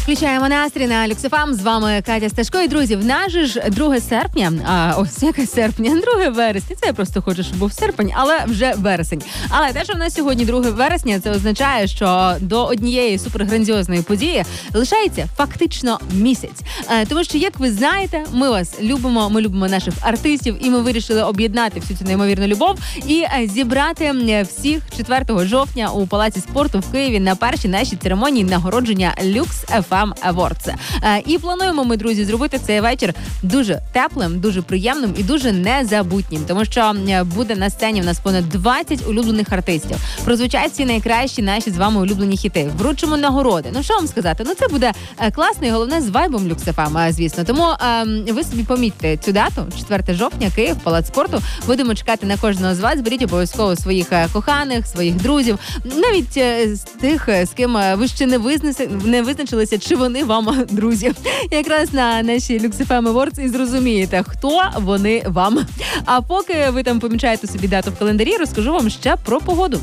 Включаємо настрій на Люкс ФМ. З вами Катя Сташко. І, друзі, в нас же ж 2 серпня, ось яке серпня, 2 вересня. Це я просто хочу, щоб був серпень, але вже вересень. Але те, що в нас сьогодні 2 вересня, це означає, що до однієї суперграндіозної події лишається фактично місяць. Тому що, як ви знаєте, ми вас любимо, ми любимо наших артистів, і ми вирішили об'єднати всю цю неймовірну любов і зібрати всіх 4 жовтня у Палаці спорту в Києві на першій нашій церемонії нагородження Люкс FM Awards. І плануємо ми, друзі, зробити цей вечір дуже теплим, дуже приємним і дуже незабутнім, тому що буде на сцені в нас понад 20 улюблених артистів. Прозвучать всі найкращі наші з вами улюблені хіти. Вручимо нагороди. Ну, що вам сказати? Ну, це буде класно і головне з вайбом Люкс FM, звісно. Тому ви собі помітьте цю дату, 4 жовтня, Київ, Палац спорту. Будемо чекати на кожного з вас. Беріть обов'язково своїх коханих, своїх друзів, навіть з тих, з ким ви ще не визначилися, чи вони вам друзі. Якраз на нашій Люкс FM Awards і зрозумієте, хто вони вам. А поки ви там помічаєте собі дату в календарі, розкажу вам ще про погоду.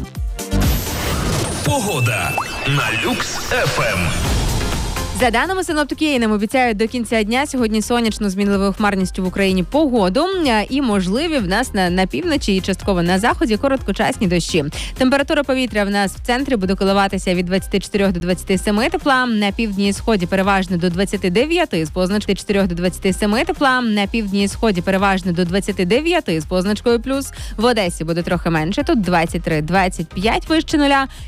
Погода на Люкс FM. За даними синоптики, нам обіцяють до кінця дня сьогодні сонячну з мінливою хмарністю в Україні погоду і можливі в нас на півночі і частково на заході короткочасні дощі. Температура повітря в нас в центрі буде коливатися від 24 до 27 тепла, на півдні і сході переважно до 29 з позначкою 4 до 27 тепла, на півдні і сході переважно до 29 з позначкою плюс. В Одесі буде трохи менше, тут 23-25 вище нуля